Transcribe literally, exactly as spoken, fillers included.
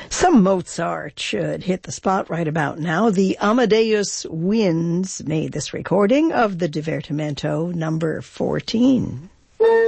Some Mozart should hit the spot right about now. The Amadeus Winds made this recording of the Divertimento number fourteen.